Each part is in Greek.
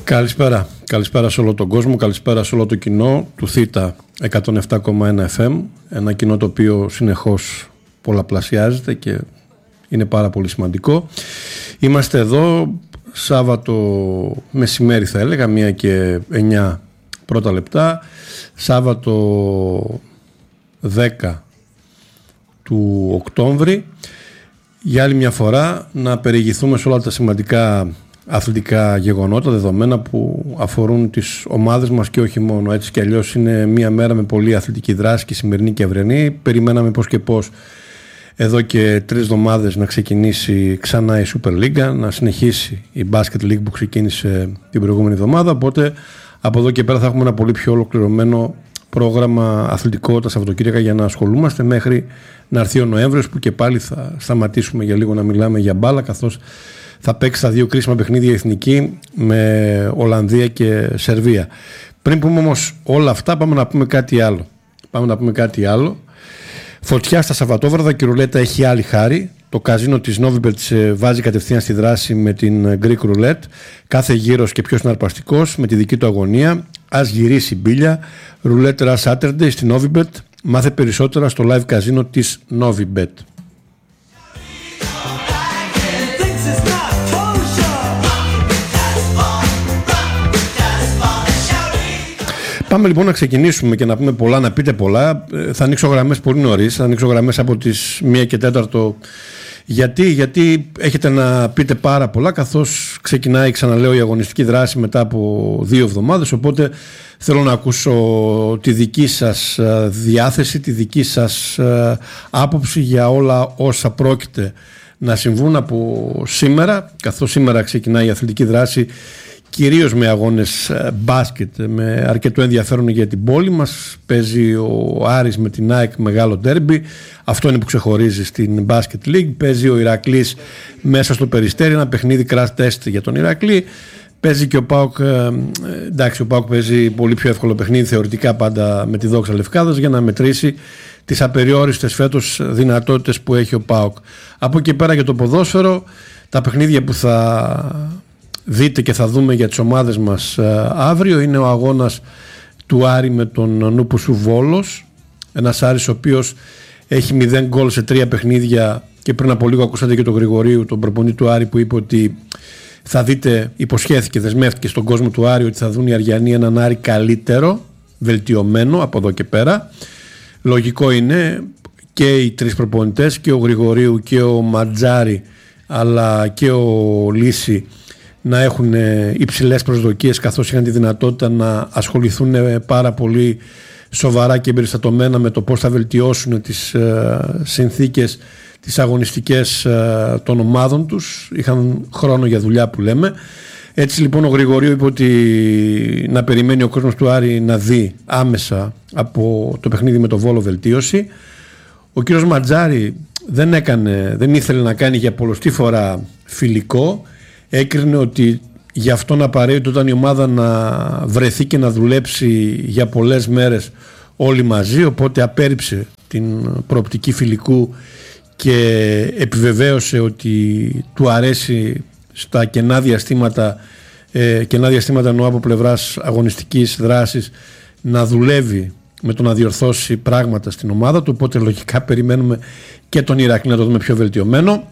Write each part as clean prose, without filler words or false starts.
Καλησπέρα. Καλησπέρα σε όλο τον κόσμο, καλησπέρα σε όλο το κοινό του ΘΙΤΑ 107,1 FM. Ένα κοινό το οποίο συνεχώς πολλαπλασιάζεται και είναι πάρα πολύ σημαντικό. Είμαστε εδώ Σάββατο μεσημέρι, θα έλεγα, 1:09 πρώτα λεπτά. Σάββατο 10 του Οκτώβρη. Για άλλη μια φορά να περιηγηθούμε σε όλα τα σημαντικά αθλητικά γεγονότα, δεδομένα που αφορούν τις ομάδες μας και όχι μόνο. Έτσι κι αλλιώς είναι μια μέρα με πολλή αθλητική δράση, και σημερινή και αυριανή. Περιμέναμε πώς και πώς εδώ και 3 εβδομάδες να ξεκινήσει ξανά η Super League, να συνεχίσει η Basket League που ξεκίνησε την προηγούμενη εβδομάδα. Οπότε από εδώ και πέρα θα έχουμε ένα πολύ πιο ολοκληρωμένο πρόγραμμα αθλητικό τα Σαββατοκύριακα για να ασχολούμαστε μέχρι να έρθει ο Νοέμβριος, που και πάλι θα σταματήσουμε για λίγο να μιλάμε για μπάλα, καθώς θα παίξει τα 2 κρίσιμα παιχνίδια η Εθνική με Ολλανδία και Σερβία. Πριν πούμε όμως όλα αυτά, πάμε να πούμε κάτι άλλο. Φωτιά στα Σαββατόβραδα και η ρουλέτα έχει άλλη χάρη. Το καζίνο της Novibet βάζει κατευθείαν στη δράση με την Greek Roulette. Κάθε γύρος και πιο συναρπαστικός με τη δική του αγωνία. Ας γυρίσει μπίλια. Roulette Rush Saturday στη Novibet. Μάθε περισσότερα στο live καζίνο της Novibet. Πάμε λοιπόν να ξεκινήσουμε και να πούμε πολλά, να πείτε πολλά. Θα ανοίξω γραμμές πολύ νωρίς, θα ανοίξω γραμμές από τις 1 και 4. Γιατί έχετε να πείτε πάρα πολλά, καθώς ξεκινάει, ξαναλέω, η αγωνιστική δράση μετά από 2 εβδομάδες. Οπότε θέλω να ακούσω τη δική σας διάθεση, τη δική σας άποψη για όλα όσα πρόκειται να συμβούν από σήμερα, καθώς σήμερα ξεκινάει η αθλητική δράση, κυρίως με αγώνες μπάσκετ με αρκετό ενδιαφέρον για την πόλη μας. Παίζει ο Άρης με την ΑΕΚ μεγάλο ντέρμπι, αυτό είναι που ξεχωρίζει στην Basket League. Παίζει ο Ηρακλής μέσα στο Περιστέρι, ένα παιχνίδι crash test για τον Ηρακλή. Παίζει και ο ΠΑΟΚ, εντάξει, ο ΠΑΟΚ παίζει πολύ πιο εύκολο παιχνίδι θεωρητικά πάντα με τη Δόξα Λευκάδας, για να μετρήσει τις απεριόριστες φέτος δυνατότητες που έχει ο ΠΑΟΚ. Από εκεί πέρα για το ποδόσφαιρο, τα παιχνίδια που θα δείτε και θα δούμε για τις ομάδες μας αύριο είναι ο αγώνας του Άρη με τον Νούποσου Βόλος. Ένας Άρης ο οποίος έχει 0 γκολ σε 3 παιχνίδια, και πριν από λίγο ακούσατε και τον Γρηγορίου, τον προπονητή του Άρη, που είπε ότι θα δείτε, υποσχέθηκε, δεσμεύτηκε στον κόσμο του Άρη ότι θα δουν οι Αριανοί έναν Άρη καλύτερο, βελτιωμένο από εδώ και πέρα. Λογικό είναι και οι 3 προπονητές, και ο Γρηγορίου και ο Ματζάρη αλλά και ο Λύση, να έχουν υψηλές προσδοκίες, καθώς είχαν τη δυνατότητα να ασχοληθούν πάρα πολύ σοβαρά και εμπεριστατωμένα με το πώς θα βελτιώσουν τις συνθήκες, τις αγωνιστικές των ομάδων τους. Είχαν χρόνο για δουλειά, που λέμε. Έτσι λοιπόν ο Γρηγορίου είπε ότι να περιμένει ο κόσμος του Άρη να δει άμεσα από το παιχνίδι με το Βόλο βελτίωση. Ο κύριος Ματζάρη δεν ήθελε να κάνει για πολλοστή φορά φιλικό. Έκρινε ότι γι' αυτόν απαραίτητο ήταν η ομάδα να βρεθεί και να δουλέψει για πολλές μέρες όλοι μαζί, οπότε απέρριψε την προοπτική φιλικού και επιβεβαίωσε ότι του αρέσει στα κενά διαστήματα εννοώ από πλευράς αγωνιστικής δράσης, να δουλεύει με το να διορθώσει πράγματα στην ομάδα του. Οπότε λογικά περιμένουμε και τον Ηρακλή να το δούμε πιο βελτιωμένο.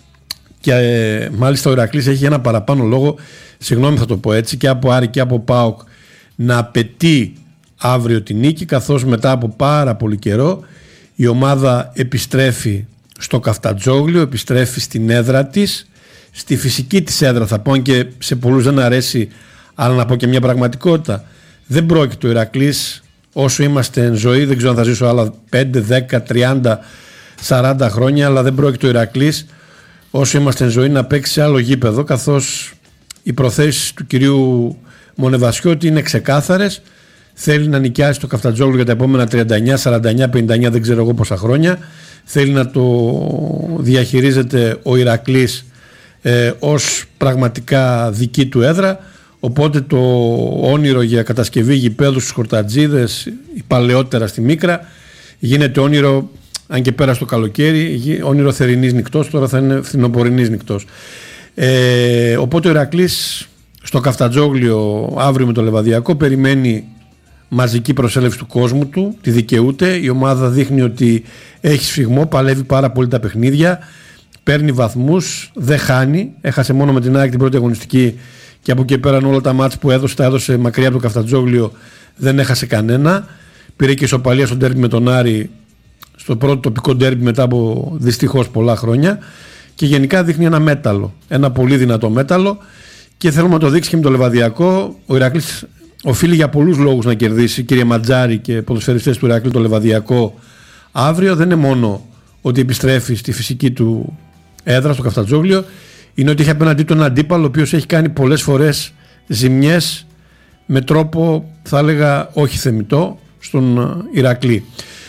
Και μάλιστα ο Ηρακλής έχει ένα παραπάνω λόγο, συγγνώμη θα το πω έτσι, και από Άρη και από ΠΑΟΚ να απαιτεί αύριο τη νίκη, καθώς μετά από πάρα πολύ καιρό η ομάδα επιστρέφει στο Καφτατζόγλιο, επιστρέφει στην έδρα της, στη φυσική της έδρα θα πω, και σε πολλούς δεν αρέσει, αλλά να πω και μια πραγματικότητα. Δεν πρόκειται ο Ηρακλής, όσο είμαστε εν ζωή, δεν ξέρω αν θα ζήσω άλλα 5, 10, 30, 40 χρόνια, αλλά δεν πρόκειται ο Ηρακλής όσο είμαστε εν ζωή να παίξει σε άλλο γήπεδο, καθώς οι προθέσεις του κυρίου Μονεβασιώτη είναι ξεκάθαρες. Θέλει να νοικιάσει το Καφτατζόγλου για τα επόμενα 39, 49, 59, δεν ξέρω εγώ πόσα χρόνια. Θέλει να το διαχειρίζεται ο Ηρακλής ως πραγματικά δική του έδρα. Οπότε το όνειρο για κατασκευή γηπέδου στους Χορτατζίδες, η παλαιότερα στη Μίκρα, γίνεται όνειρο, αν και πέρα στο καλοκαίρι, όνειρο θερινής νυχτός, τώρα θα είναι φθινοπορεινής νυχτός. Οπότε ο Ηρακλής στο Καφτατζόγλιο αύριο με το Λεβαδιακό. Περιμένει μαζική προσέλευση του κόσμου του, τη δικαιούται. Η ομάδα δείχνει ότι έχει σφιγμό, παλεύει πάρα πολύ τα παιχνίδια, παίρνει βαθμούς, δεν χάνει. Έχασε μόνο με την ΑΕΚ την πρώτη αγωνιστική και από εκεί πέραν όλα τα μάτς που έδωσε τα έδωσε μακριά από το Καφτατζόγλιο, δεν έχασε κανένα. Πήρε και ισοπαλία στο ντέρμπι με τον Άρη, στο πρώτο τοπικό ντέρμπι μετά από δυστυχώς πολλά χρόνια, και γενικά δείχνει ένα μέταλλο, ένα πολύ δυνατό μέταλλο, και θέλουμε να το δείξει και με το Λεβαδιακό. Ο Ηρακλής οφείλει για πολλούς λόγους να κερδίσει, κύριε Ματζάρη και ποδοσφαιριστές του Ηρακλή, το Λεβαδιακό αύριο. Δεν είναι μόνο ότι επιστρέφει στη φυσική του έδρα στο Καφτατζόγλιο, είναι ότι έχει απέναντί του ένα αντίπαλο ο οποίος έχει κάνει πολλές φορές ζημιές με τρόπο, θα έλεγα, όχι θεμιτό στον Ηρακλή.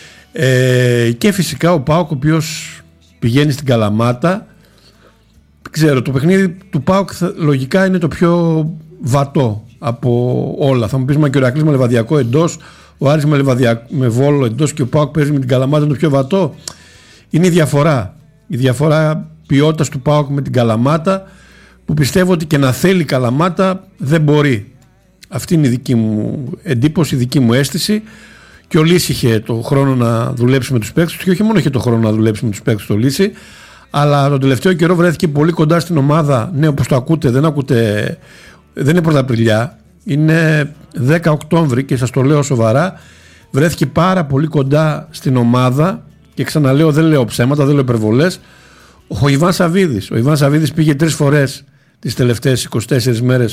Και φυσικά ο ΠΑΟΚ, ο οποίος πηγαίνει στην Καλαμάτα. Ξέρω, το παιχνίδι του ΠΑΟΚ λογικά είναι το πιο βατό από όλα. Θα μου πεις, μα και ο Ηρακλής με Λεβαδιακό εντός, ο Άρης με Βόλο εντός και ο ΠΑΟΚ παίζει με την Καλαμάτα, είναι το πιο βατό. Είναι η διαφορά. Η διαφορά ποιότητας του ΠΑΟΚ με την Καλαμάτα, που πιστεύω ότι και να θέλει η Καλαμάτα δεν μπορεί. Αυτή είναι η δική μου εντύπωση, η δική μου αίσθηση. Και ο Λύση είχε το χρόνο να δουλέψει με τους παίκτες του, και όχι μόνο είχε το χρόνο να δουλέψει με τους παίκτες του ο Λύση, αλλά τον τελευταίο καιρό βρέθηκε πολύ κοντά στην ομάδα. Ναι, όπως το ακούτε, δεν είναι πρωταπριλιά, είναι 10 Οκτώβρη και σας το λέω σοβαρά. Βρέθηκε πάρα πολύ κοντά στην ομάδα, και ξαναλέω, δεν λέω ψέματα, δεν λέω υπερβολές. Ο Ιβάν Σαββίδης πήγε 3 φορές τις τελευταίες 24 μέρες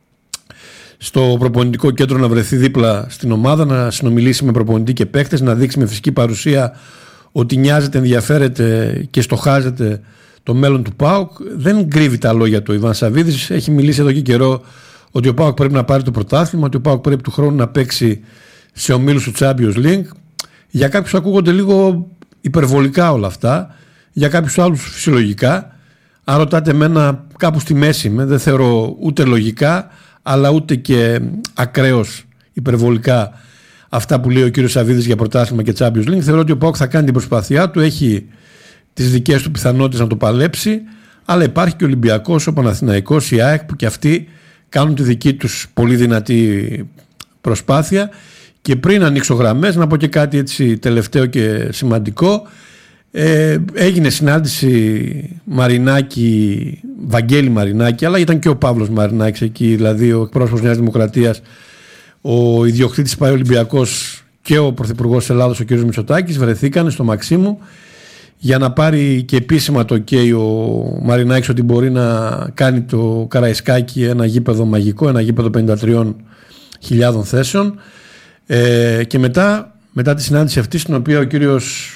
στο προπονητικό κέντρο να βρεθεί δίπλα στην ομάδα, να συνομιλήσει με προπονητή και παίκτες, να δείξει με φυσική παρουσία ότι νοιάζεται, ενδιαφέρεται και στοχάζεται το μέλλον του ΠΑΟΚ. Δεν κρύβει τα λόγια του Ιβάν Σαββίδης. Έχει μιλήσει εδώ και καιρό ότι ο ΠΑΟΚ πρέπει να πάρει το πρωτάθλημα, ότι ο ΠΑΟΚ πρέπει του χρόνου να παίξει σε ομίλους του Champions League. Για κάποιους ακούγονται λίγο υπερβολικά όλα αυτά, για κάποιους άλλους φυσιολογικά. Αν ρωτάτε εμένα, κάπου στη μέση είμαι. Δεν θεωρώ ούτε λογικά, αλλά ούτε και ακραίως υπερβολικά αυτά που λέει ο κύριος Σαββίδης για πρωτάθλημα και Champions League. Θεωρώ ότι ο ΠΑΟΚ θα κάνει την προσπάθειά του, έχει τις δικές του πιθανότητες να το παλέψει, αλλά υπάρχει και ο Ολυμπιακός, ο Παναθηναϊκός, η ΑΕΚ, που και αυτοί κάνουν τη δική τους πολύ δυνατή προσπάθεια. Και πριν ανοίξω γραμμές, να πω και κάτι έτσι τελευταίο και σημαντικό. Έγινε συνάντηση Βαγγέλη Μαρινάκη, αλλά ήταν και ο Παύλος Μαρινάκης εκεί, δηλαδή ο εκπρόσωπος Νέας Δημοκρατίας, ο ιδιοκτήτης ΠΑΕ Ολυμπιακός και ο Πρωθυπουργός της Ελλάδος, ο κ. Μητσοτάκης, βρεθήκαν στο Μαξίμου για να πάρει και επίσημα το OK ο Μαρινάκης ότι μπορεί να κάνει το Καραϊσκάκι ένα γήπεδο μαγικό, ένα γήπεδο 53.000 θέσεων. Και μετά τη συνάντηση αυτή, στην οποία ο κύριος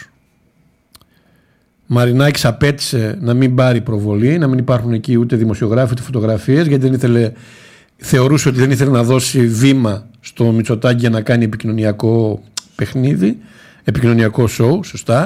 Μαρινάκης απέτησε να μην πάρει προβολή, να μην υπάρχουν εκεί ούτε δημοσιογράφοι ούτε φωτογραφίες, γιατί θεωρούσε ότι δεν ήθελε να δώσει βήμα στο Μητσοτάκη για να κάνει επικοινωνιακό παιχνίδι, επικοινωνιακό σοου, σωστά.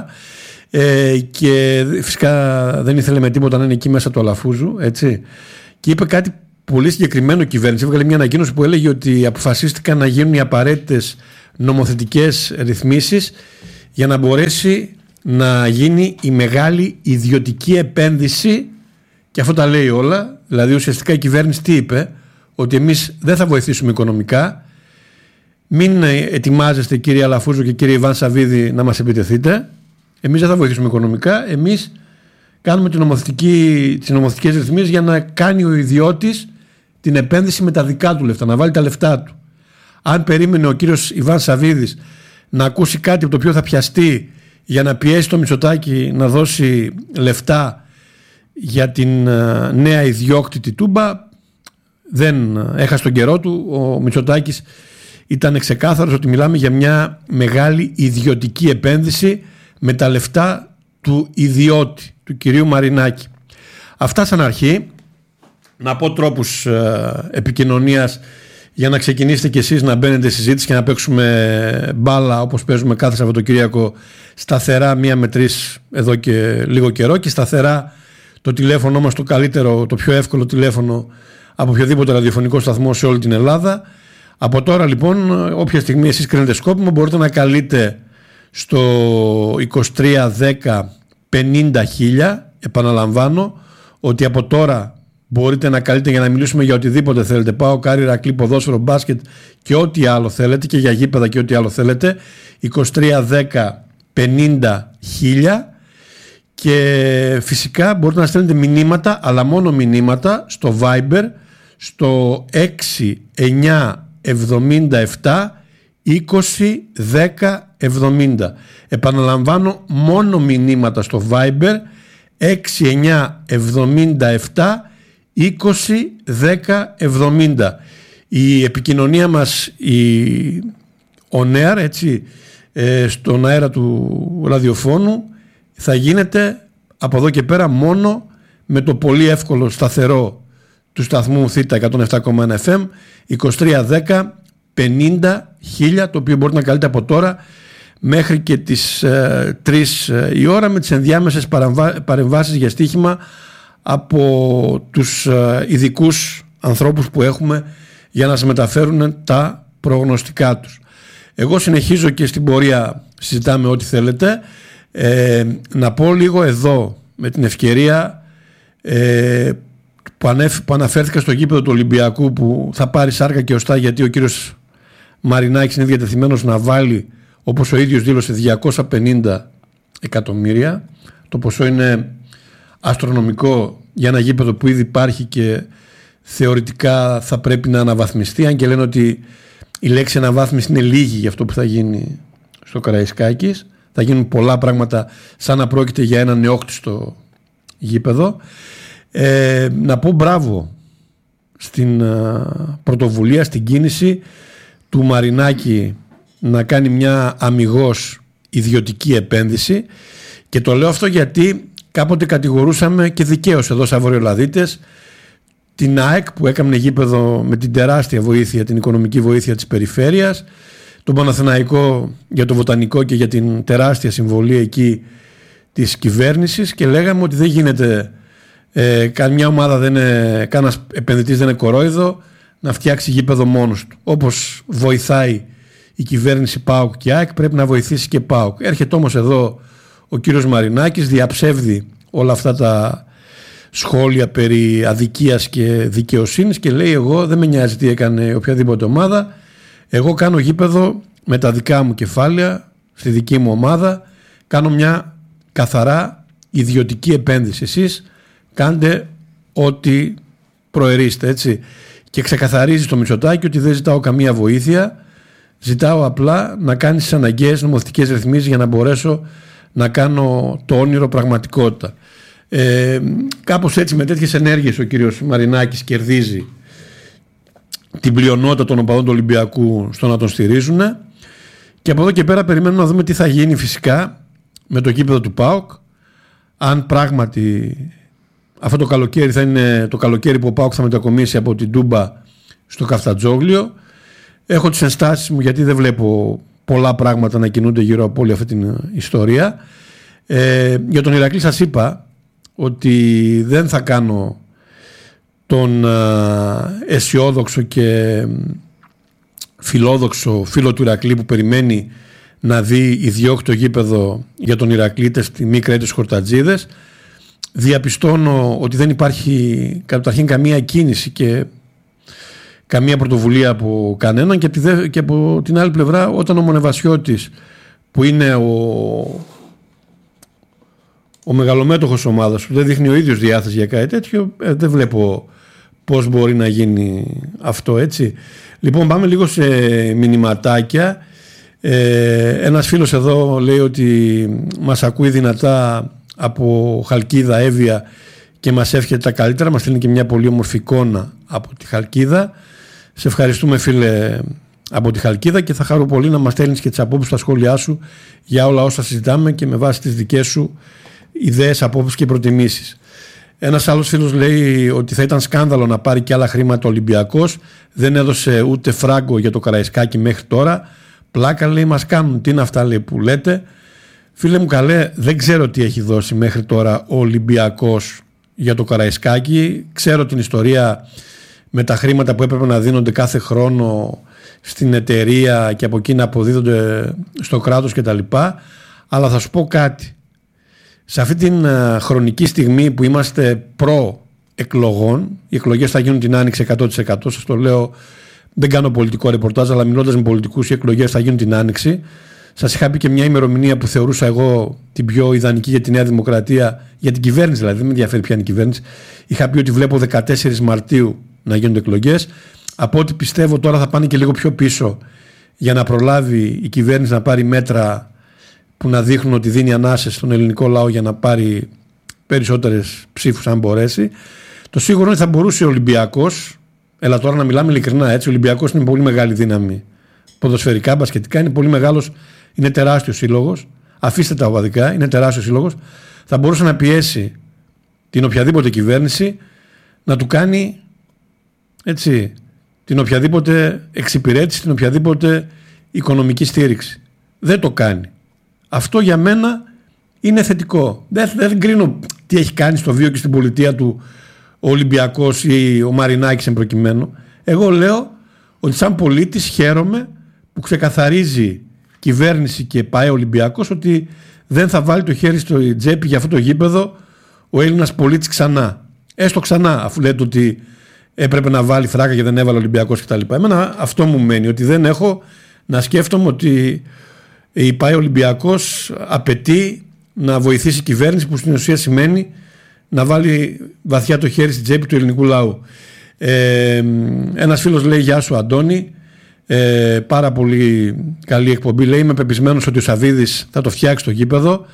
Και φυσικά δεν ήθελε με τίποτα να είναι εκεί μέσα του Αλαφούζου, έτσι. Και είπε κάτι πολύ συγκεκριμένο η κυβέρνηση. Έβγαλε μια ανακοίνωση που έλεγε ότι αποφασίστηκαν να γίνουν οι απαραίτητες νομοθετικές ρυθμίσεις για να μπορέσει να γίνει η μεγάλη ιδιωτική επένδυση, και αυτό τα λέει όλα. Δηλαδή ουσιαστικά η κυβέρνηση τι είπε? Ότι εμείς δεν θα βοηθήσουμε οικονομικά, μην ετοιμάζεστε κύριε Αλαφούζο και κύριε Ιβάν Σαββίδη να μας επιτεθείτε, εμείς δεν θα βοηθήσουμε οικονομικά, εμείς κάνουμε τις νομοθετικές ρυθμίσεις για να κάνει ο ιδιώτης την επένδυση με τα δικά του λεφτά, να βάλει τα λεφτά του. Αν περίμενε ο κύριος Ιβάν Σαββίδης να ακούσει κάτι από το οποίο θα πιαστεί για να πιέσει το Μητσοτάκη να δώσει λεφτά για την νέα ιδιόκτητη Τούμπα, δεν έχασε τον καιρό του. Ο Μητσοτάκης ήταν ξεκάθαρος ότι μιλάμε για μια μεγάλη ιδιωτική επένδυση με τα λεφτά του ιδιώτη, του κυρίου Μαρινάκη. Αυτά σαν αρχή. Να πω τρόπους επικοινωνίας για να ξεκινήσετε κι εσείς να μπαίνετε στη συζήτηση και να παίξουμε μπάλα όπως παίζουμε κάθε Σαββατοκύριακο, σταθερά 1 με 3 εδώ και λίγο καιρό, και σταθερά το τηλέφωνο μας, το καλύτερο, το πιο εύκολο τηλέφωνο από οποιοδήποτε ραδιοφωνικό σταθμό σε όλη την Ελλάδα. Από τώρα λοιπόν, όποια στιγμή εσείς κρίνετε σκόπιμο, μπορείτε να καλείτε στο 2310 50.000. Επαναλαμβάνω ότι από τώρα μπορείτε να καλείτε για να μιλήσουμε για οτιδήποτε θέλετε. Πάω Κάρι, Ηρακλή, ποδόσφαιρο, μπάσκετ και ό,τι άλλο θέλετε, και για γήπεδα και ό,τι άλλο θέλετε. 2310 50 1000. Και φυσικά μπορείτε να στέλνετε μηνύματα, αλλά μόνο μηνύματα, στο Viber στο 6977 20 10 70. Επαναλαμβάνω, μόνο μηνύματα στο Viber 6977 20 10 70. Η επικοινωνία μας, on air, έτσι, στον αέρα του ραδιοφώνου, θα γίνεται από εδώ και πέρα μόνο με το πολύ εύκολο σταθερό του σταθμού Θ 107,1 FM 2310 50 1000, το οποίο μπορείτε να καλείτε από τώρα μέχρι και τις 3 η ώρα, με τις ενδιάμεσες παρεμβάσεις για στοίχημα από τους ειδικούς ανθρώπους που έχουμε για να σας μεταφέρουν τα προγνωστικά τους. Εγώ συνεχίζω και στην πορεία συζητάμε ό,τι θέλετε. Να πω λίγο εδώ με την ευκαιρία που αναφέρθηκα στο γήπεδο του Ολυμπιακού, που θα πάρει σάρκα και οστά, γιατί ο κύριος Μαρινάκης είναι διατεθειμένος να βάλει, όπως ο ίδιος δήλωσε, 250 εκατομμύρια. Το ποσό είναι αστρονομικό για ένα γήπεδο που ήδη υπάρχει και θεωρητικά θα πρέπει να αναβαθμιστεί, αν και λένε ότι η λέξη αναβάθμιση είναι λίγη για αυτό που θα γίνει στο Καραϊσκάκης. Θα γίνουν πολλά πράγματα σαν να πρόκειται για ένα νεόκτιστο γήπεδο. Να πω μπράβο στην πρωτοβουλία, στην κίνηση του Μαρινάκη να κάνει μια αμιγώς ιδιωτική επένδυση, και το λέω αυτό γιατί κάποτε κατηγορούσαμε, και δικαίως εδώ σαν Βορειολαδίτες, την ΑΕΚ που έκανε γήπεδο με την τεράστια βοήθεια, την οικονομική βοήθεια της περιφέρειας, τον Παναθηναϊκό για το βοτανικό και για την τεράστια συμβολή εκεί της κυβέρνησης, και λέγαμε ότι δεν γίνεται καμιά ομάδα, κανένας επενδυτής δεν είναι κορόιδο να φτιάξει γήπεδο μόνος του. Όπως βοηθάει η κυβέρνηση ΠΑΟΚ και ΑΕΚ, πρέπει να βοηθήσει και ΠΑΟΚ. Έρχεται όμως εδώ ο κύριος Μαρινάκης, διαψεύδει όλα αυτά τα σχόλια περί αδικίας και δικαιοσύνης και λέει: εγώ δεν με νοιάζει τι έκανε οποιαδήποτε ομάδα, εγώ κάνω γήπεδο με τα δικά μου κεφάλαια στη δική μου ομάδα, κάνω μια καθαρά ιδιωτική επένδυση, εσείς κάντε ό,τι προερίστε, έτσι. Και ξεκαθαρίζει στο Μητσοτάκη ότι δεν ζητάω καμία βοήθεια, ζητάω απλά να κάνει τις αναγκαίες νομοθετικές ρυθμίσεις για να μπορέσω να κάνω το όνειρο πραγματικότητα. Κάπως έτσι, με τέτοιες ενέργειες, ο κύριος Μαρινάκης κερδίζει την πλειονότητα των οπαδών του Ολυμπιακού στο να τον στηρίζουν, και από εδώ και πέρα περιμένουμε να δούμε τι θα γίνει φυσικά με το γήπεδο του ΠΑΟΚ, αν πράγματι αυτό το καλοκαίρι θα είναι το καλοκαίρι που ο ΠΑΟΚ θα μετακομίσει από την Τούμπα στο Καφτατζόγλιο. Έχω τις ενστάσεις μου, γιατί δεν βλέπω πολλά πράγματα να κινούνται γύρω από όλη αυτή την ιστορία. Για τον Ηρακλή σας είπα ότι δεν θα κάνω τον αισιόδοξο και φιλόδοξο φίλο του Ηρακλή που περιμένει να δει ιδιόκτητο γήπεδο για τον Ηρακλή στη μη Κρέτης Χορτατζίδες. Διαπιστώνω ότι δεν υπάρχει καταρχήν καμία κίνηση και καμία πρωτοβουλία από κανέναν, και από την άλλη πλευρά, όταν ο Μονεβασιώτης, που είναι ο μεγαλομέτωχος ομάδας, που δεν δείχνει ο ίδιος διάθεση για κάτι τέτοιο, δεν βλέπω πώς μπορεί να γίνει αυτό, έτσι. Λοιπόν, πάμε λίγο σε μηνυματάκια. Ένας φίλος εδώ λέει ότι μας ακούει δυνατά από Χαλκίδα, Εύβοια, και μας εύχεται τα καλύτερα. Μας στέλνει και μια πολύ όμορφη εικόνα από τη Χαλκίδα. Σε ευχαριστούμε, φίλε, από τη Χαλκίδα, και θα χαρώ πολύ να μας στέλνεις και τις απόψεις, τα σχόλιά σου για όλα όσα συζητάμε και με βάση τις δικές σου ιδέες, απόψεις και προτιμήσεις. Ένας άλλος φίλος λέει ότι θα ήταν σκάνδαλο να πάρει και άλλα χρήματα ο Ολυμπιακός. Δεν έδωσε ούτε φράγκο για το Καραϊσκάκι μέχρι τώρα. Πλάκα, λέει, μας κάνουν. Τι είναι αυτά, λέει, που λέτε? Φίλε μου καλέ, δεν ξέρω τι έχει δώσει μέχρι τώρα ο Ολυμπιακός για το Καραϊσκάκι. Ξέρω την ιστορία με τα χρήματα που έπρεπε να δίνονται κάθε χρόνο στην εταιρεία και από εκεί να αποδίδονται στο κράτος κτλ. Αλλά θα σου πω κάτι. Σε αυτή την χρονική στιγμή που είμαστε προ εκλογών. Οι εκλογές θα γίνουν την Άνοιξη 100%. Σας το λέω, δεν κάνω πολιτικό ρεπορτάζ, αλλά μιλώντας με πολιτικούς, οι εκλογές θα γίνουν την Άνοιξη. Σας είχα πει και μια ημερομηνία που θεωρούσα εγώ την πιο ιδανική για τη Νέα Δημοκρατία, για την κυβέρνηση δηλαδή, δεν με ενδιαφέρει ποια είναι η κυβέρνηση. Είχα πει ότι βλέπω 14 Μαρτίου να γίνονται εκλογές. Από ό,τι πιστεύω τώρα θα πάνε και λίγο πιο πίσω για να προλάβει η κυβέρνηση να πάρει μέτρα που να δείχνουν ότι δίνει ανάσες στον ελληνικό λαό για να πάρει περισσότερες ψήφους αν μπορέσει. Το σίγουρο είναι ότι θα μπορούσε ο Ολυμπιακός, έλα τώρα να μιλάμε ειλικρινά έτσι, ο Ολυμπιακός είναι πολύ μεγάλη δύναμη ποδοσφαιρικά, μπασκετικά, είναι πολύ μεγάλος, είναι τεράστιος σύλλογος, αφήστε τα οπαδικά, είναι τεράστιος σύλλογος, θα μπορούσε να πιέσει την οποιαδήποτε κυβέρνηση να του κάνει έτσι, την οποιαδήποτε εξυπηρέτηση, την οποιαδήποτε οικονομική στήριξη. Δεν το κάνει. Αυτό για μένα είναι θετικό. Δεν κρίνω τι έχει κάνει στο βίο και στην πολιτεία του ο Ολυμπιακός ή ο Μαρινάκης εν προκειμένου. Εγώ λέω ότι σαν πολίτης χαίρομαι που ξεκαθαρίζει κυβέρνηση και ΠΑΕ Ολυμπιακός ότι δεν θα βάλει το χέρι στο τσέπη για αυτό το γήπεδο ο Έλληνας πολίτης ξανά. Έστω ξανά, αφού λέτε ότι έπρεπε να βάλει φράκα και δεν έβαλε ο Ολυμπιακός κτλ. Εμένα αυτό μου μένει, ότι δεν έχω να σκέφτομαι ότι η ΠΑΕ Ολυμπιακός απαιτεί να βοηθήσει η κυβέρνηση, που στην ουσία σημαίνει να βάλει βαθιά το χέρι στην τσέπη του ελληνικού λαού. Ένας φίλος λέει: γεια σου Αντώνη, πάρα πολύ καλή εκπομπή. Λέει: είμαι πεπισμένος ότι ο Σαββίδης θα το φτιάξει το γήπεδο,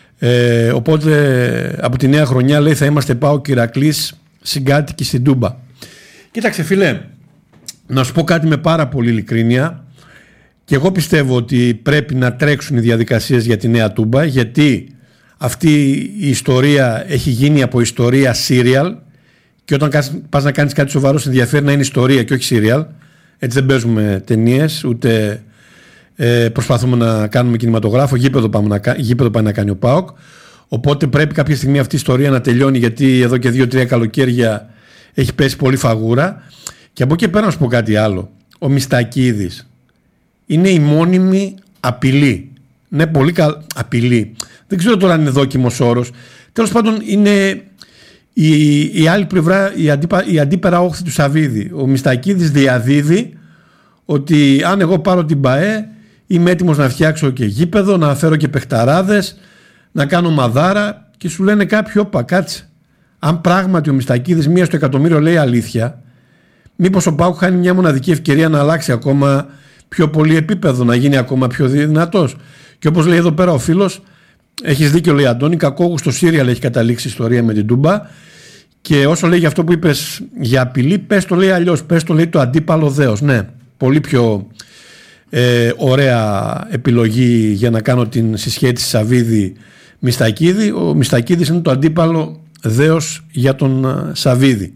οπότε από τη νέα χρονιά λέει θα είμαστε ΠΑΟΚ Ηρακλής συγκάτοικοι στην Τούμπα. Κοίταξε φίλε, να σου πω κάτι με πάρα πολύ ειλικρίνεια. Και εγώ πιστεύω ότι πρέπει να τρέξουν οι διαδικασίες για τη νέα Τούμπα, γιατί αυτή η ιστορία έχει γίνει από ιστορία serial, και όταν πας να κάνεις κάτι σοβαρό σε ενδιαφέρει να είναι ιστορία και όχι serial. Έτσι δεν παίζουμε ταινίες, ούτε προσπαθούμε να κάνουμε κινηματογράφο. Γήπεδο πάει να κάνει ο ΠΑΟΚ. Οπότε πρέπει κάποια στιγμή αυτή η ιστορία να τελειώνει, γιατί εδώ και 2-3 καλοκαίρια έχει πέσει πολύ φαγούρα. Και από εκεί πέρα να σου πω κάτι άλλο. Ο Μιστακίδης είναι η μόνιμη απειλή. Ναι, πολύ απειλή. Δεν ξέρω τώρα αν είναι δόκιμος όρος. Τέλος πάντων, είναι η άλλη πλευρά, η αντίπερα όχθη του Σαββίδη. Ο Μιστακίδης διαδίδει ότι αν εγώ πάρω την ΠΑΕ, είμαι έτοιμος να φτιάξω και γήπεδο, να φέρω και παιχταράδες, να κάνω μαδάρα, και σου λένε κάποιοι: όπα, κάτσε. Αν πράγματι ο Μιστακίδης 1 στο εκατομμύριο λέει αλήθεια, μήπως ο ΠΑΟΚ χάνει μια μοναδική ευκαιρία να αλλάξει ακόμα πιο πολύ επίπεδο, να γίνει ακόμα πιο δυνατός. Και όπως λέει εδώ πέρα ο φίλος, έχεις δίκιο, λέει Αντώνη, κακόγουστο σύριαλ έχει καταλήξει η ιστορία με την Τούμπα. Και όσο λέει για αυτό που είπες για απειλή, πες το λέει αλλιώς, πες το λέει το αντίπαλο δέος. Ναι, πολύ πιο ωραία επιλογή για να κάνω την συσχέτιση Σαββίδη Μιστακίδη. Ο Μιστακίδης είναι το αντίπαλο δέος για τον Σαββίδη.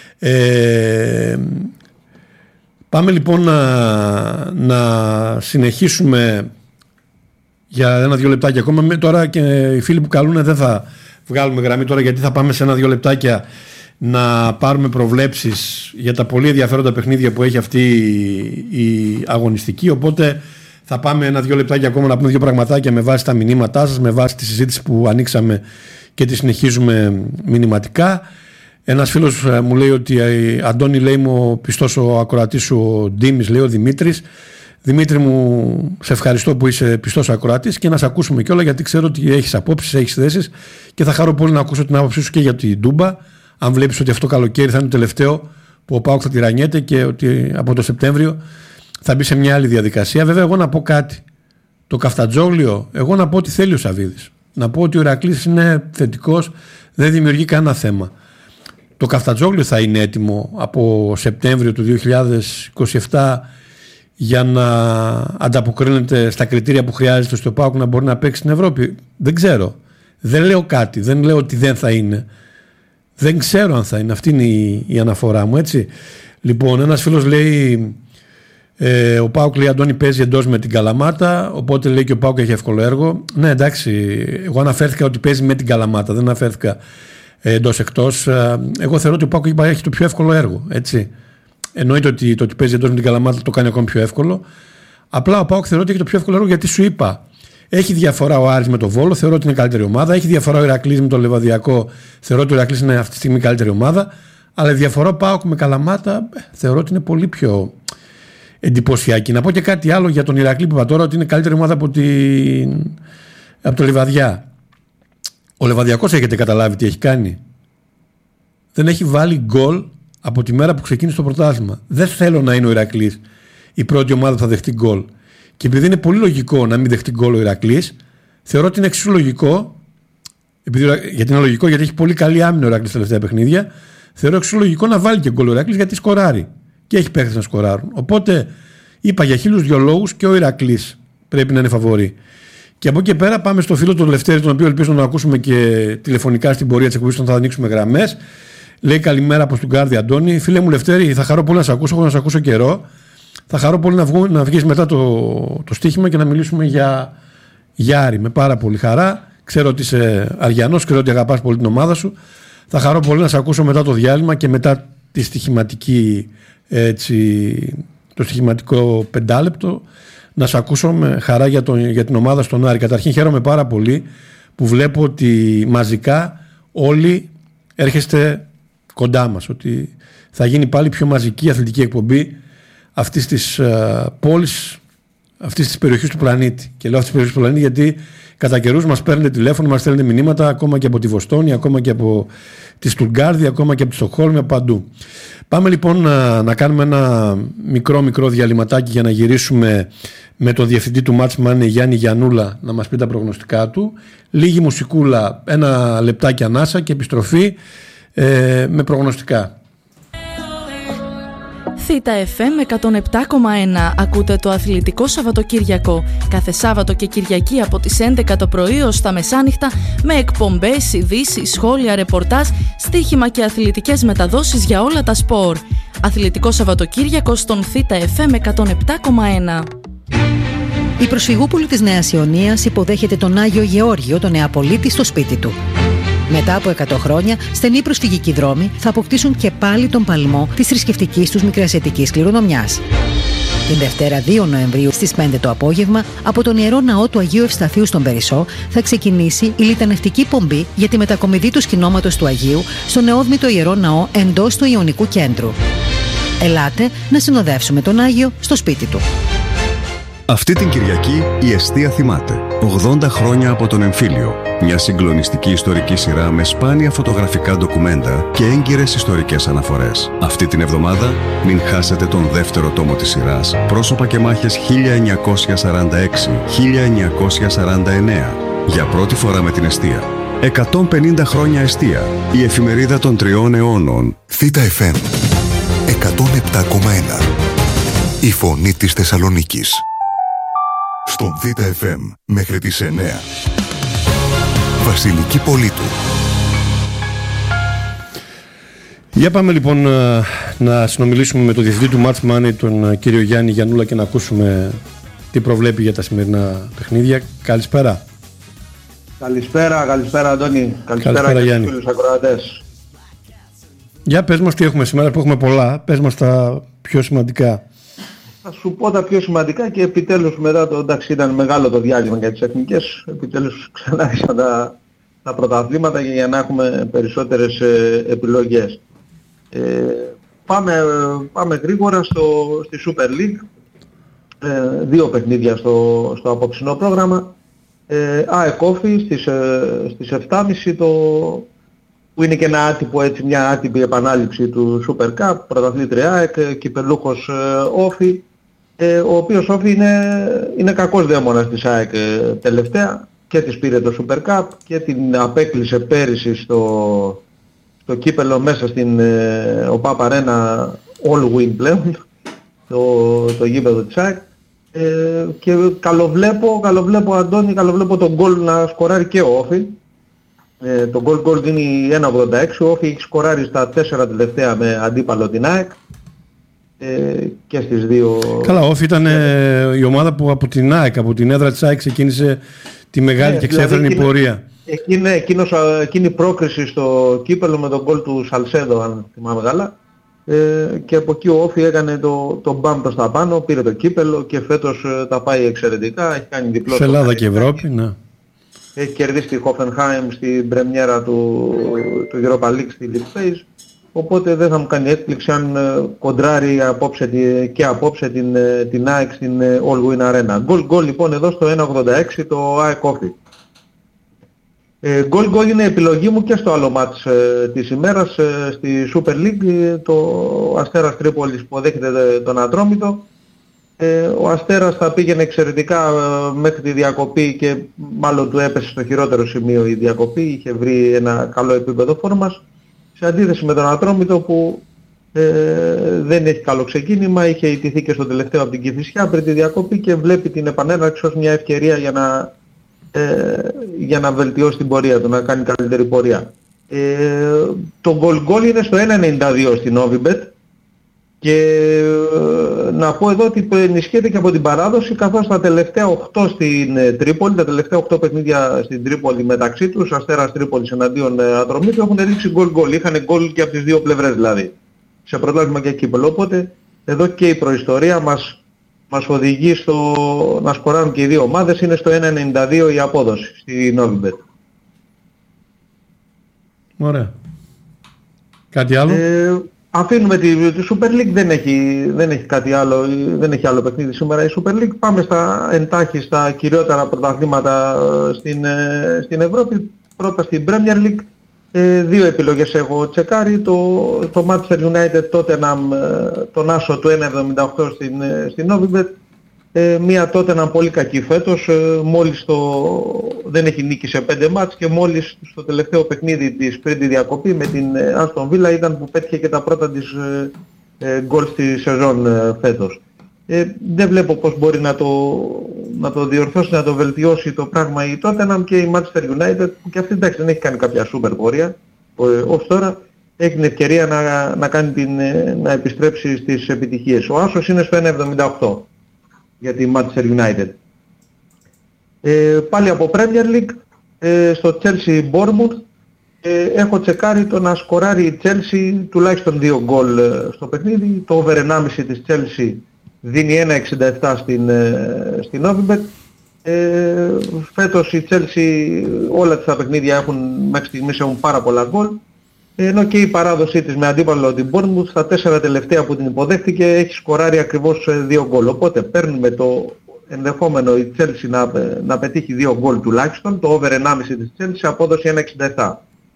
Πάμε λοιπόν να συνεχίσουμε για 1-2 λεπτάκια ακόμα. Τώρα και οι φίλοι που καλούν δεν θα βγάλουμε γραμμή τώρα, γιατί θα πάμε σε 1-2 λεπτάκια να πάρουμε προβλέψεις για τα πολύ ενδιαφέροντα παιχνίδια που έχει αυτή η αγωνιστική. Οπότε θα πάμε 1-2 λεπτάκια ακόμα να πούμε 2 πραγματάκια με βάση τα μηνύματά σας, με βάση τη συζήτηση που ανοίξαμε και τη συνεχίζουμε μηνυματικά. Ένας φίλος μου λέει ότι Αντώνη, λέει μου πιστός ο ακροατής σου ο Ντίμης, λέει ο Δημήτρης. Δημήτρη μου, σε ευχαριστώ που είσαι πιστός ακροατής, και να σε ακούσουμε κιόλα, γιατί ξέρω ότι έχεις απόψεις, έχεις θέσεις, και θα χαρώ πολύ να ακούσω την άποψή σου και για την Τούμπα. Αν βλέπεις ότι αυτό το καλοκαίρι θα είναι το τελευταίο που ο ΠΑΟΚ θα τυραννιέται και ότι από το Σεπτέμβριο θα μπει σε μια άλλη διαδικασία. Βέβαια, εγώ να πω κάτι. Το Καφτατζόγλιο, εγώ να πω ότι θέλει ο Σαββίδης. Να πω ότι ο Ηρακλής είναι θετικός, δεν δημιουργεί κανένα θέμα. Το Καφτατζόγλιο θα είναι έτοιμο από Σεπτέμβριο του 2027 για να ανταποκρίνεται στα κριτήρια που χρειάζεται στο ΠΑΟΚ να μπορεί να παίξει στην Ευρώπη. Δεν ξέρω. Δεν λέω κάτι. Δεν λέω ότι δεν θα είναι. Δεν ξέρω αν θα είναι. Αυτή είναι η αναφορά μου, έτσι. Λοιπόν, ένας φίλος λέει ο ΠΑΟΚ, λέει, Αντώνη, παίζει εντός με την Καλαμάτα, οπότε λέει και ο ΠΑΟΚ έχει εύκολο έργο. Ναι, εντάξει. Εγώ αναφέρθηκα ότι παίζει με την Καλαμάτα. Δεν αναφέρθηκα εντός εκτός. Εγώ θεωρώ ότι ο ΠΑΟΚ έχει το πιο εύκολο έργο, έτσι. Εννοείται ότι το ότι παίζει εντός με την Καλαμάτα το κάνει ακόμη πιο εύκολο. Απλά ο ΠΑΟΚ θεωρώ ότι έχει το πιο εύκολο έργο, γιατί σου είπα, Έχει διαφορά ο Άρης με το Βόλο, θεωρώ ότι είναι καλύτερη ομάδα. Έχει διαφορά ο Ηρακλής με το Λεβαδιακό, θεωρώ ότι ο Ηρακλής είναι αυτή τη στιγμή καλύτερη ομάδα. Αλλά η διαφορά ο ΠΑΟΚ με Καλαμάτα θεωρώ ότι είναι πολύ πιο εντυπωσιακή. Να πω και κάτι άλλο για τον Ηρακλή που είπα τώρα, ότι είναι καλύτερη ομάδα από το Λιβαδιά. Ο Λεβαδιακός έχετε καταλάβει τι έχει κάνει? Δεν έχει βάλει γκολ από τη μέρα που ξεκίνησε το πρωτάθλημα. Δεν θέλω να είναι ο Ηρακλής η πρώτη ομάδα που θα δεχτεί γκολ. Και επειδή είναι πολύ λογικό να μην δεχτεί γκολ ο Ηρακλής, θεωρώ ότι είναι εξίσου λογικό, γιατί είναι λογικό, γιατί έχει πολύ καλή άμυνα ο Ηρακλής στα τελευταία παιχνίδια, θεωρώ εξίσου λογικό να βάλει και γκολ ο Ηρακλής, γιατί σκοράρει. Και έχει παίχτες να σκοράρουν. Οπότε είπα για 1002 λόγους και ο Ηρακλής πρέπει να είναι φαβορί. Και από εκεί και πέρα πάμε στο φίλο του Λευτέρη, τον οποίο ελπίζω να τον ακούσουμε και τηλεφωνικά στην πορεία της εκπομπής, όταν θα ανοίξουμε γραμμές. Λέει καλημέρα από Στουγκάρδη, Αντώνη. Φίλε μου Λευτέρη, θα χαρώ πολύ να σε ακούσω. Έχω να σε ακούσω καιρό. Θα χαρώ πολύ να βγεις μετά το στοίχημα και να μιλήσουμε για Άρη. Με πάρα πολύ χαρά. Ξέρω ότι είσαι Αριανός, ξέρω ότι αγαπάς πολύ την ομάδα σου. Θα χαρώ πολύ να σε ακούσω μετά το διάλειμμα και μετά τη στοιχηματική, το στοιχηματικό 5 λεπτό. Να σε ακούσω με χαρά για την ομάδα στον Άρη. Καταρχήν χαίρομαι πάρα πολύ που βλέπω ότι μαζικά όλοι έρχεστε κοντά μας, ότι θα γίνει πάλι πιο μαζική αθλητική εκπομπή αυτής της πόλης, αυτής της περιοχής του πλανήτη. Και λέω αυτής της περιοχής του πλανήτη γιατί κατά καιρούς μας παίρνετε τηλέφωνο, μας στέλνετε μηνύματα ακόμα και από τη Βοστόνη, ακόμα και από τη Στουτγκάρδη, ακόμα και από τη Στοκχόλμη, από παντού. Πάμε λοιπόν να κάνουμε ένα μικρό διαλυματάκι για να γυρίσουμε με το διευθυντή του Match Money, Γιάννη Γιαννούλα, να μας πει τα προγνωστικά του. Λίγη μουσικούλα, ένα λεπτάκι ανάσα και επιστροφή με προγνωστικά. Θήτα FM 107,1. Ακούτε το Αθλητικό Σαββατοκύριακο. Κάθε Σάββατο και Κυριακή από τις 11 το πρωί ως τα μεσάνυχτα, με εκπομπές, ειδήσεις, σχόλια, ρεπορτάζ, στοίχημα και αθλητικές μεταδόσεις για όλα τα σπορ. Αθλητικό Σαββατοκύριακο στον Θήτα FM 107,1. Η προσφυγούπολη της Νέας Ιωνίας υποδέχεται τον Άγιο Γεώργιο, τον Νεαπολίτη, στο σπίτι του. Μετά από 100 χρόνια, στενοί προσφυγικοί δρόμοι θα αποκτήσουν και πάλι τον παλμό της θρησκευτικής τους μικρασιατικής κληρονομιάς. Την Δευτέρα 2 Νοεμβρίου στις 5 το απόγευμα, από τον Ιερό Ναό του Αγίου Ευσταθείου στον Περισσό, θα ξεκινήσει η λιτανευτική πομπή για τη μετακομιδή του σκηνώματος του Αγίου στο νεόδμητο Ιερό Ναό εντός του Ιωνικού Κέντρου. Ελάτε να συνοδεύσουμε τον Άγιο στο σπίτι του. Αυτή την Κυριακή η εστία θυμάται 80 χρόνια από τον εμφύλιο. Μια συγκλονιστική ιστορική σειρά με σπάνια φωτογραφικά ντοκουμέντα και έγκυρες ιστορικές αναφορές. Αυτή την εβδομάδα μην χάσετε τον δεύτερο τόμο της σειράς «Πρόσωπα και μάχες 1946-1949». Για πρώτη φορά με την εστία. 150 χρόνια εστία. Η εφημερίδα των 3 αιώνων. Θήτα FM 107,1. Η φωνή της Θεσσαλονίκης. Στον Θήτα FM μέχρι τις 9. Βασιλική Πολίτου. Για πάμε λοιπόν να συνομιλήσουμε με τον διευθυντή του Match Money, τον κύριο Γιάννη Γιαννούλα, και να ακούσουμε τι προβλέπει για τα σημερινά παιχνίδια. Καλησπέρα. Καλησπέρα Αντώνη. Καλησπέρα Γιάννη. Στους ακροατές. Για πες μας τι έχουμε σήμερα, που έχουμε πολλά. Πες μας τα πιο σημαντικά. Θα σου πω τα πιο σημαντικά και επιτέλους μετά εντάξει, ήταν μεγάλο το διάλειμμα για τις εθνικές. Επιτέλους ξανάρχισαν τα πρωταθλήματα για να έχουμε περισσότερες επιλογές. Πάμε γρήγορα στη Super League. 2 παιχνίδια στο απόψινό πρόγραμμα. ΑΕΚ Όφη στις 7.30 που είναι και ένα άτυπο, έτσι, μια άτυπη επανάληψη του Super Cup, πρωταθλήτρια ΑΕΚ, κυπελούχος Όφη, ο οποίος Όφη είναι κακός δαίμονας της ΑΕΚ τελευταία, και της πήρε το Super Cup και την απέκλεισε πέρυσι στο κύπελο μέσα στην ΟΠΑΠ Αρένα, all win πλέον, το γήπεδο της ΑΕΚ. Και καλοβλέπω Αντώνη, τον γκολ να σκοράρει και ο Όφη. Το γκολ δίνει 1.86, ο Όφη έχει σκοράρει στα 4 τελευταία με αντίπαλο την ΑΕΚ και στις 2. Καλά, ο Όφη ήταν η ομάδα που από την ΑΕΚ, από την έδρα της ΑΕΚ ξεκίνησε τη μεγάλη και ξέφρενη πορεία. Εκείνη η πρόκριση στο κύπελο με τον γκολ του Σαλσέδο, αν θυμάμαι καλά, και από εκεί ο Όφι έκανε το μπαμ προς τα πάνω, πήρε το κύπελο και φέτος τα πάει εξαιρετικά, έχει κάνει διπλό σε Ελλάδα και Ευρώπη, ναι. Έχει κερδίσει τη Hoffenheim στην πρεμιέρα του Europa League στη League Phase, οπότε δεν θα μου κάνει έκπληξη αν κοντράρει απόψε την ΑΕΚ στην All Win Arena. Goal λοιπόν εδώ στο 1.86 το ΑΕΚ Όφι. Goal είναι επιλογή μου και στο άλλο μάτς της ημέρας στη Super League, το Αστέρας Τρίπολης που δέχεται τον Ατρόμητο. Ο Αστέρας θα πήγαινε εξαιρετικά μέχρι τη διακοπή και μάλλον του έπεσε στο χειρότερο σημείο η διακοπή, είχε βρει ένα καλό επίπεδο φόρμας, σε αντίθεση με τον Ατρόμητο που δεν έχει καλό ξεκίνημα, είχε ιτηθεί και στο τελευταίο από την Κηφισιά πριν τη διακοπή και βλέπει την επανέναρξη ως μια ευκαιρία για να βελτιώσει την πορεία του, να κάνει καλύτερη πορεία. Το goal είναι στο 1.92 στην Novibet και να πω εδώ ότι ενισχύεται και από την παράδοση, καθώς τα τελευταία 8 στην Τρίπολη, τα τελευταία 8 παιχνίδια στην Τρίπολη μεταξύ τους, Αστέρας Τρίπολης εναντίον Ατρομήτου, έχουν ρίξει goal. Είχαν goal και από τις δύο πλευρές δηλαδή, σε πρωτάθλημα και κύπελλο. Οπότε εδώ και η προϊστορία μας οδηγεί στο να σκοράρουν και οι δύο ομάδες, είναι στο 1.92 η απόδοση στη Novibet. Ωραία. Κάτι άλλο? Αφήνουμε τη Super League, δεν έχει κάτι άλλο, δεν έχει άλλο παιχνίδι σήμερα η Super League. Πάμε εντάχει στα κυριότερα πρωταθλήματα στην Ευρώπη. Πρώτα στην Premier League. Δύο επιλογές έχω τσεκάρει. Το Manchester United Tottenham, τον άσο του 1.78 στην Novibet. Μία Tottenham πολύ κακή φέτος, μόλις δεν έχει νίκη σε 5 μάτς και μόλις στο τελευταίο παιχνίδι της πριν τη διακοπή με την Aston Villa ήταν που πέτυχε και τα πρώτα της γκολ στη σεζόν φέτος. Δεν βλέπω πώς μπορεί να το διορθώσει, να το βελτιώσει το πράγμα η Tottenham και η Manchester United, που και αυτή εντάξει δεν έχει κάνει κάποια σούπερ πορεία ως τώρα, έχει την ευκαιρία να επιστρέψει στις επιτυχίες. Ο άσος είναι στο 1.78 για τη Manchester United. Πάλι από Premier League, στο Chelsea Bournemouth, έχω τσεκάρει το να σκοράρει η Chelsea τουλάχιστον 2 γκολ στο παιχνίδι. Το over 1.5 της Chelsea δίνει 1.67 στην Novibet. Φέτος η Chelsea όλα τα παιχνίδια μέχρι στιγμής έχουν πάρα πολλά γκολ, ενώ και η παράδοσή της με αντίπαλο την Bournemouth στα 4 τελευταία που την υποδέχτηκε έχει σκοράρει ακριβώς 2 γκολ. Οπότε παίρνουμε το ενδεχόμενο η Chelsea να πετύχει 2 γκολ τουλάχιστον, το over 1.5 της Chelsea, απόδοση 1.67.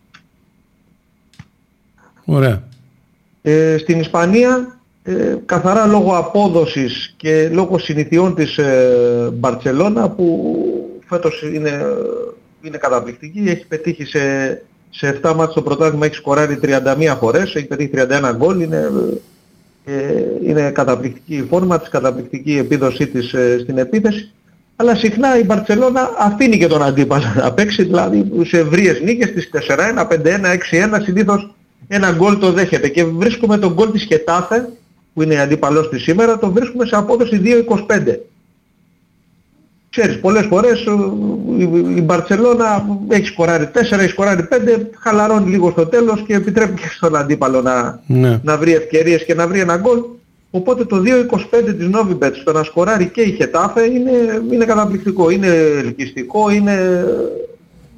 Ωραία. Στην Ισπανία, καθαρά λόγω απόδοσης και λόγω συνηθιών της Μπαρτσελώνα, που φέτος είναι καταπληκτική, έχει πετύχει σε 7 μάτς στο πρωτάθλημα, έχει σκοράρει 31 φορές, έχει πετύχει 31 γκολ, είναι καταπληκτική η φόρμα της, καταπληκτική η επίδοσή της στην επίθεση, αλλά συχνά η Μπαρτσελώνα αφήνει και τον αντίπαλο να παίξει, δηλαδή σε ευρείες νίκες της 4-1, 5-1, 6-1, συνήθως ένα γκολ το δέχεται και βρίσκουμε τον γκολ της Χετάφε, που είναι αντίπαλος της σήμερα, το βρίσκουμε σε απόδοση 2.25. Ξέρεις, πολλές φορές η Μπαρτσελώνα έχει σκοράρει 4, έχει σκοράρει 5, χαλαρώνει λίγο στο τέλος και επιτρέπει και στον αντίπαλο να βρει ευκαιρίες και να βρει ένα γκολ. Οπότε το 2.25 της Novibet στο να σκοράρει και η Χετάφε είναι καταπληκτικό, είναι ελκυστικό,